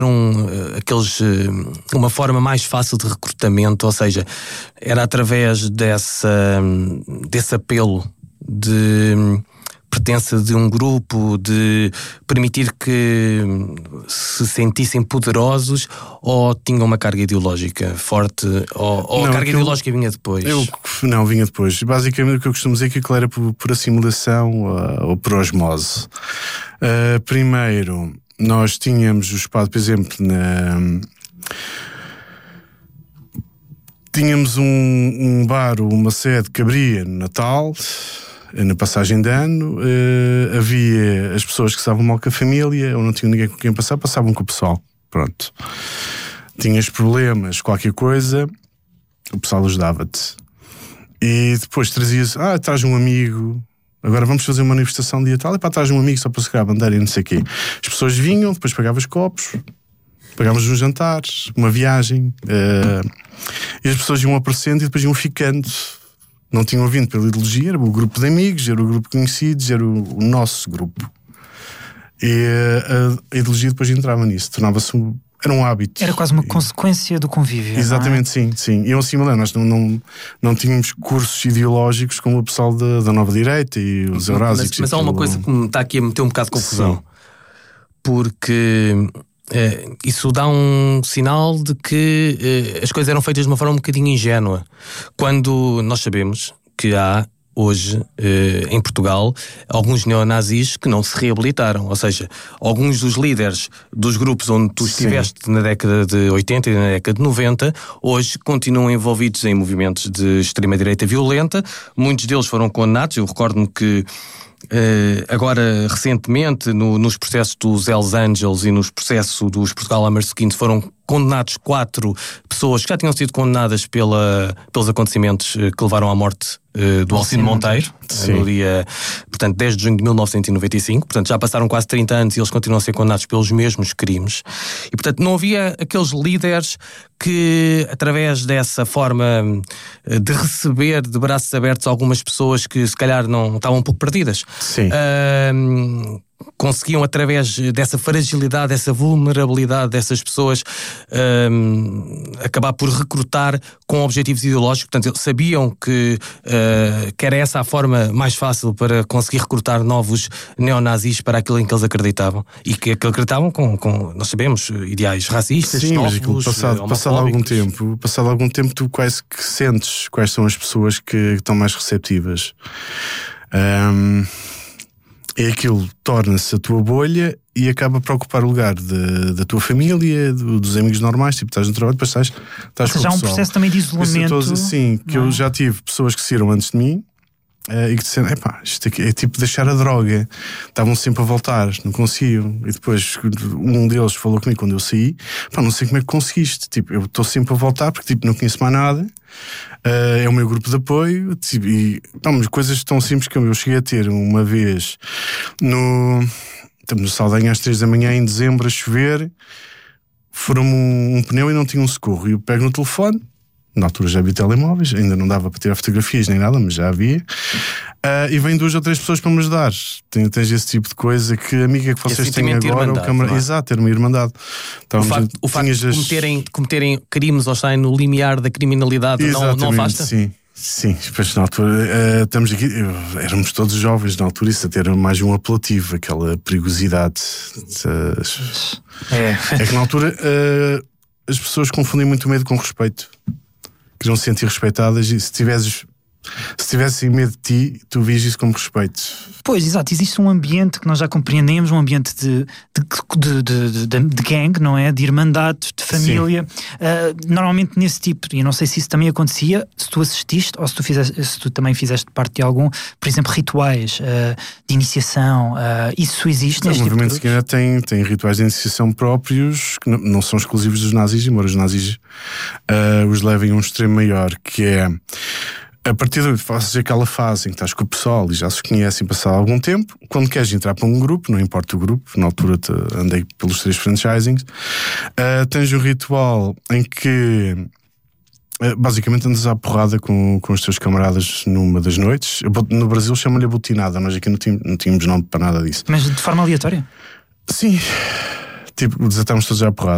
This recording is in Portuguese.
uma forma mais fácil de recrutamento, ou seja, era através desse apelo de pertença de um grupo, de permitir que se sentissem poderosos, ou tinham uma carga ideológica forte, ou a carga ideológica vinha depois? Não, vinha depois. Basicamente o que eu costumo dizer é que aquilo era por assimilação ou por osmose. Primeiro, nós tínhamos o espaço, por exemplo, tínhamos um bar ou uma sede que abria no Natal, na passagem de ano. Havia as pessoas que estavam mal com a família ou não tinham ninguém com quem passar, passavam com o pessoal. Pronto. Tinhas problemas, qualquer coisa, o pessoal ajudava-te. E depois trazias, traz um amigo, agora vamos fazer uma manifestação dia tal, traz um amigo só para chegar a bandeira e não sei o quê. As pessoas vinham, depois pagavas copos, pagávamos um jantar, uma viagem, e as pessoas iam aparecendo e depois iam ficando. Não tinham vindo pela ideologia, era o grupo de amigos, era o grupo de conhecidos, era o nosso grupo. E a ideologia depois entrava nisso, tornava-se era um hábito. Era quase uma consequência do convívio. Exatamente, não é? sim. E assim, nós não tínhamos cursos ideológicos como o pessoal da Nova Direita e os eurásicos. Mas há uma coisa que me está aqui a meter um bocado de confusão. Sim. Porque isso dá um sinal de que as coisas eram feitas de uma forma um bocadinho ingênua. Quando nós sabemos que há hoje, em Portugal, alguns neonazis que não se reabilitaram. Ou seja, alguns dos líderes dos grupos onde tu estiveste na década de 80 e na década de 90, hoje continuam envolvidos em movimentos de extrema-direita violenta. Muitos deles foram condenados. Eu recordo-me que agora, recentemente, nos processos dos Hells Angels e nos processos dos Portugal Hammers V, foram condenados 4 pessoas que já tinham sido condenadas pelos acontecimentos que levaram à morte do Alcino Monteiro, no dia, portanto, 10 de junho de 1995. Portanto, já passaram quase 30 anos e eles continuam a ser condenados pelos mesmos crimes. E, portanto, não havia aqueles líderes que, através dessa forma de receber de braços abertos algumas pessoas que, se calhar, não estavam um pouco perdidas, conseguiam, através dessa fragilidade, dessa vulnerabilidade dessas pessoas, acabar por recrutar com objetivos ideológicos. Portanto, sabiam que era essa a forma mais fácil para conseguir recrutar novos neonazis para aquilo em que eles acreditavam. E que acreditavam com nós sabemos, ideais racistas, xenófobos, passado algum tempo tu quase que sentes quais são as pessoas que estão mais receptivas. E aquilo torna-se a tua bolha e acaba por ocupar o lugar da tua família, dos amigos normais, tipo, estás no trabalho, depois estás com o pessoal. Já há um processo também de isolamento. Sim, que eu já tive pessoas que saíram antes de mim e que disseram, isto aqui é tipo deixar a droga. Estavam sempre a voltar, não conseguiam. E depois um deles falou comigo quando eu saí, não sei como é que conseguiste. Tipo, eu estou sempre a voltar porque tipo, não conheço mais nada. É o meu grupo de apoio, tipo, e coisas tão simples que eu cheguei a ter uma vez estamos no Saldanha às 3 da manhã em dezembro a chover, foram-me um pneu e não tinha um socorro, e eu pego no telefone. Na altura já havia telemóveis, ainda não dava para tirar fotografias nem nada, mas já havia. E vêm 2 ou 3 pessoas para me ajudar. Tens esse tipo de coisa, que amiga que vocês têm agora, exato, era uma irmandade. Então, o facto de cometerem crimes ou estarem no limiar da criminalidade não afasta? Sim, depois na altura estamos aqui, éramos todos jovens na altura, isso até era mais um apelativo, aquela perigosidade. É que na altura as pessoas confundem muito medo com respeito. Queriam se sentir respeitadas, e se tivessem medo de ti, tu vias isso como respeito. Pois, exato, existe um ambiente que nós já compreendemos, um ambiente de gang, não é? De irmandade, de família, normalmente nesse tipo, e eu não sei se isso também acontecia, se tu assististe ou se tu também fizeste parte de algum, por exemplo, rituais de iniciação, isso existe neste tipo de grupos? O movimento seguinte tem rituais de iniciação próprios, que não são exclusivos dos nazis, embora os nazis os levem a um extremo maior, que é a partir de fazes aquela fase em que estás com o pessoal e já se conhecem passado algum tempo, quando queres entrar para um grupo, não importa o grupo, na altura andei pelos 3 franchisings, tens um ritual em que basicamente andas à porrada com os teus camaradas numa das noites. No Brasil chamam-lhe a botinada, nós aqui não tínhamos nome para nada disso. Mas de forma aleatória? Sim, tipo, desatamos todos à porrada.